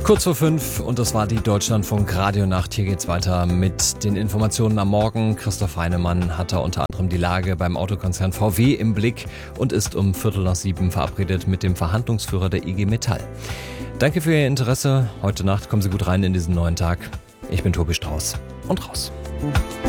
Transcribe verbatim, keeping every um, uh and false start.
Kurz vor fünf und das war die Deutschlandfunk Radionacht. Hier geht's weiter mit den Informationen am Morgen. Christoph Heinemann hatte unter anderem die Lage beim Autokonzern V W im Blick und ist um Viertel nach sieben verabredet mit dem Verhandlungsführer der I G Metall. Danke für Ihr Interesse. Heute Nacht kommen Sie gut rein in diesen neuen Tag. Ich bin Tobi Strauß und raus.